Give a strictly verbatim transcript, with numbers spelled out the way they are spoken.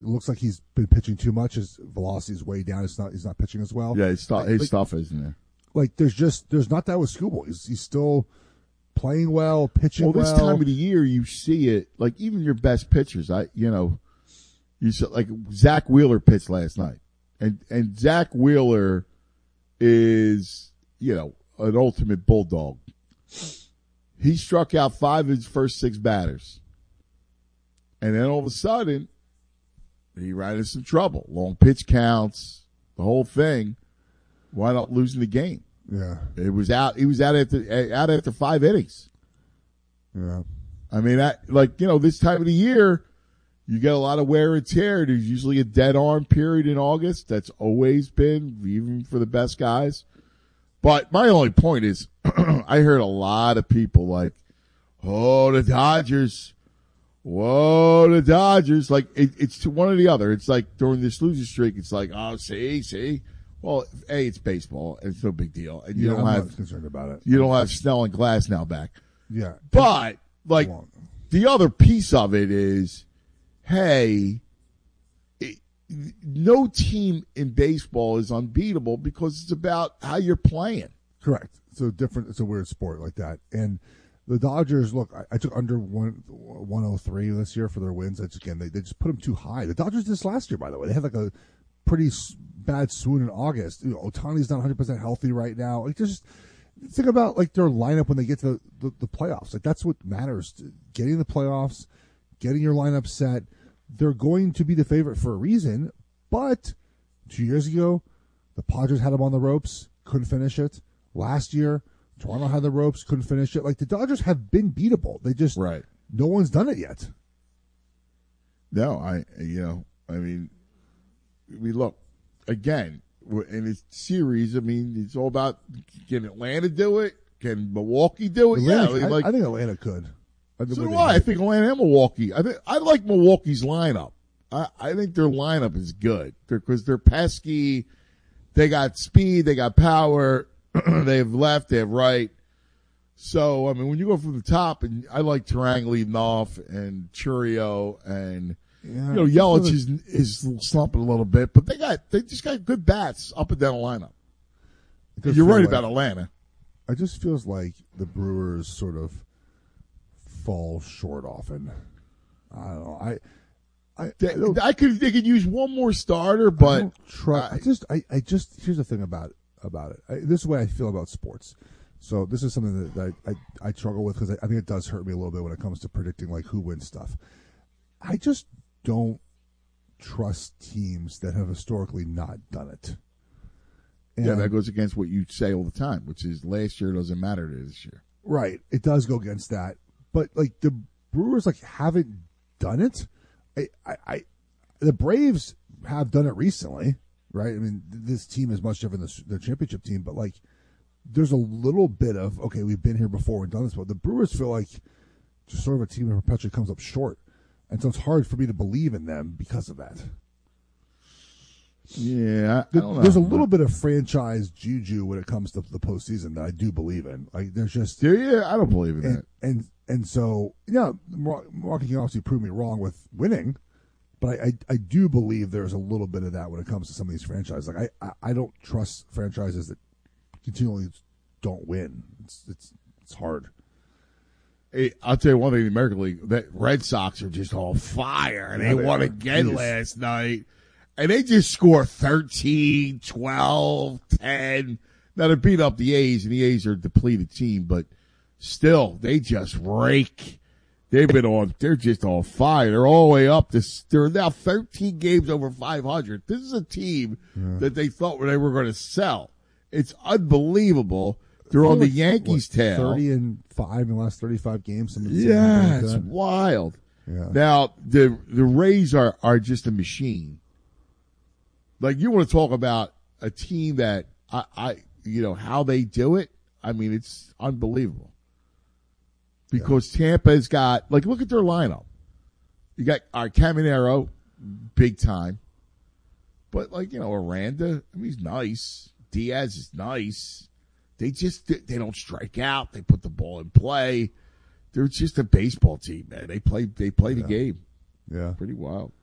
It looks like he's been pitching too much. His velocity is way down. It's not. He's not pitching as well. Yeah, his stuff. His like, stuff isn't there. Like there's just there's not that with Skubal. He's he's still playing well, pitching well. well. This time of the year, you see it. Like even your best pitchers, I you know, you saw, like Zach Wheeler pitched last night, and and Zach Wheeler is you know an ultimate bulldog. He struck out five of his first six batters, and then all of a sudden, he ran into some trouble. Long pitch counts, the whole thing. Wound up losing the game. Yeah, it was out. He was out after out after five innings. Yeah, I mean, that like you know, this time of the year, you get a lot of wear and tear. There's usually a dead arm period in August. That's always been, even for the best guys. But my only point is, I heard a lot of people like, "Oh, the Dodgers, whoa, the Dodgers!" Like it, it's one or the other. It's like during this losing streak, it's like, "Oh, see, see." Well, A, it's baseball, and it's no big deal. And you yeah, don't I'm have not concerned about it. You don't have Snell and Glass now back. Yeah. But like the other piece of it is, hey, it, no team in baseball is unbeatable because it's about how you're playing. Correct. It's a different. It's a weird sport like that. And the Dodgers, look, I, I took under one one oh three this year for their wins. That's again, they they just put them too high. The Dodgers did this last year, by the way. They had like a pretty bad swoon in August. You know, Ohtani's not one hundred percent healthy right now. Like, just think about like their lineup when they get to the, the, the playoffs. Like, that's what matters. Getting the playoffs, getting your lineup set. They're going to be the favorite for a reason. But two years ago, the Padres had them on the ropes, couldn't finish it. Last year, Toronto had the ropes, couldn't finish it. Like, the Dodgers have been beatable. They just right. No one's done it yet. No, I you know, I mean. We look again in this series. I mean, it's all about can Atlanta do it? Can Milwaukee do it? Atlanta, yeah, I, like, I think Atlanta could. I think so do I. I think Atlanta and Milwaukee. I think I like Milwaukee's lineup. I, I think their lineup is good because they're, they're pesky. They got speed. They got power. They have left. They have right. So I mean, when you go from the top, and I like Terang leading off, and Churio and. Yeah, you know, Yelich is is slumping a little bit, but they got they just got good bats up and down the lineup. You're right like, about Atlanta. It just feels like the Brewers sort of fall short often. I don't know. I I they, I, I could they could use one more starter, but I, don't try, I just I, I just here's the thing about about it. I, this is the way I feel about sports. So this is something that, that I, I I struggle with because I, I think it does hurt me a little bit when it comes to predicting like who wins stuff. I just don't trust teams that have historically not done it. And yeah, that goes against what you say all the time, which is last year doesn't matter to this year. Right. It does go against that. But, like, the Brewers, like, haven't done it. I, I, I the Braves have done it recently, right? I mean, this team is much different than the championship team, but, like, there's a little bit of, okay, we've been here before and done this, but the Brewers feel like just sort of a team that perpetually comes up short. And so it's hard for me to believe in them because of that. Yeah, I don't know. There's a little bit of franchise juju when it comes to the postseason that I do believe in. Like, there's just yeah, I don't believe in and, that. And and so yeah, Milwaukee can obviously prove me wrong with winning, but I, I I do believe there's a little bit of that when it comes to some of these franchises. Like I I, I don't trust franchises that continually don't win. It's it's it's hard. Hey, I'll tell you one thing, the American League, that Red Sox are just on fire, and they, they won again Jeez. last night. And they just score thirteen, twelve, ten. Now, they beat up the A's, and the A's are a depleted team, but still, they just rake. They've been on, they're just on fire. They're all the way up. This, they're now thirteen games over five hundred. This is a team yeah. that they thought they were going to sell. It's unbelievable. They're on the Yankees' what, tail. Thirty and five in the last thirty-five games. Yeah, it's wild. Yeah. Now the the Rays are are just a machine. Like, you want to talk about a team that I, I you know how they do it. I mean, it's unbelievable. Because yeah. Tampa's got, like, look at their lineup. You got our Caminero, big time. But, like, you know, Aranda, I mean, he's nice. Diaz is nice. They just, they don't strike out. They put the ball in play. They're just a baseball team, man. They play, they play yeah. the game. Yeah. Pretty wild.